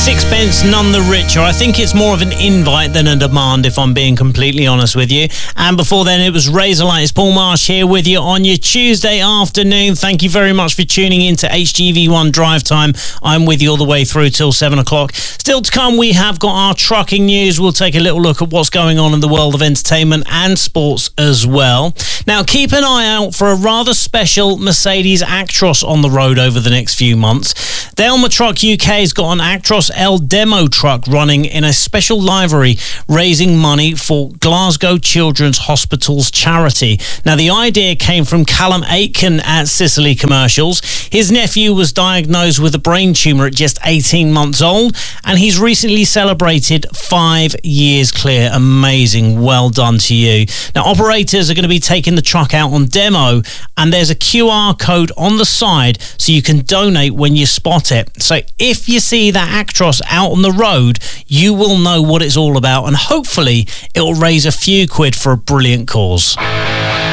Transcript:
Sixpence none the richer. I think it's more of an invite than a demand, if I'm being completely honest with you. And before then, it was Razorlight. It's Paul Marsh here with you on your Tuesday afternoon. Thank you very much for tuning in to HGV1 Drive Time. I'm with you all the way through till 7 o'clock. Still to come, we have got our trucking news. We'll take a little look at what's going on in the world of entertainment and sports as well. Now, keep an eye out for a rather special Mercedes Actros on the road over the next few months. Delma Truck UK has got an Actros L demo truck running in a special livery, raising money for Glasgow Children's Hospital's charity. Now, the idea came from Callum Aitken at Sicily Commercials. His nephew was diagnosed with a brain tumour at just 18 months old, and he's recently celebrated 5 years clear. Amazing. Well done to you. Now, operators are going to be taking the truck out on demo, and there's a QR code on the side so you can donate when you spot it. So if you see that Actros out on the road, you will know what it's all about, and hopefully it will raise a few quid for a brilliant cause.